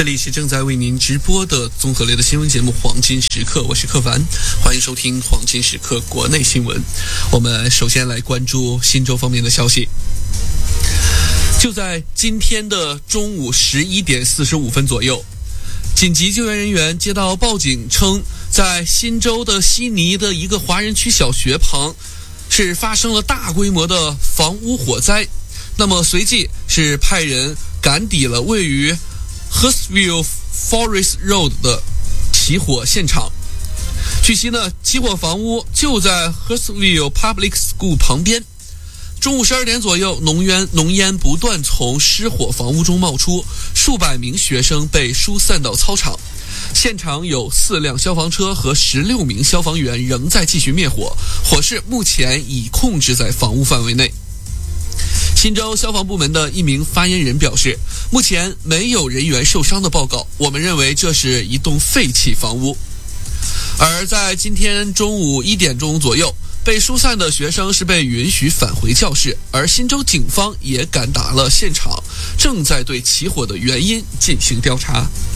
这里是正在为您直播的综合类的新闻节目《黄金时刻》，我是柯凡，欢迎收听《黄金时刻》国内新闻。我们首先来关注新州方面的消息。就在今天的中午11点45分左右，紧急救援人员接到报警称，在新州的悉尼的一个华人区小学旁是发生了大规模的房屋火灾。那么随即是派人赶抵了位于 Hurstville Forest Road 的起火现场。据悉呢，起火房屋就在 Hurstville Public School 旁边。中午12点左右，浓烟不断从失火房屋中冒出，数百名学生被疏散到操场。现场有4辆消防车和16名消防员仍在继续灭火，火势目前已控制在房屋范围内。新州消防部门的一名发言人表示，目前没有人员受伤的报告，我们认为这是一栋废弃房屋。而在今天中午1点钟左右，被疏散的学生是被允许返回教室，而新州警方也赶达了现场，正在对起火的原因进行调查。